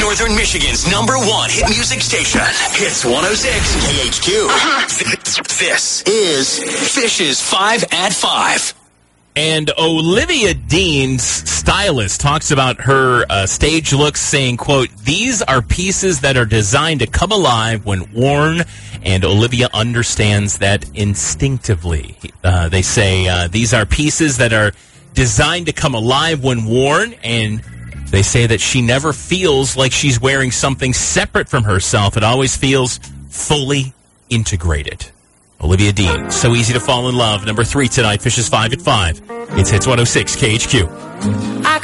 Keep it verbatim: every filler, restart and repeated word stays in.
Northern Michigan's number one hit music station. Hits one oh six K H Q. Uh-huh. This is Fish's five at five. And Olivia Dean's stylist talks about her uh, stage looks, saying, quote, "These are pieces that are designed to come alive when worn," and Olivia understands that instinctively. Uh, they say uh, these are pieces that are designed to come alive when worn, and they say that she never feels like she's wearing something separate from herself. It always feels fully integrated. Olivia Dean, So Easy to Fall in Love. Number three tonight, Fish's five at five. It's Hits one oh six K H Q.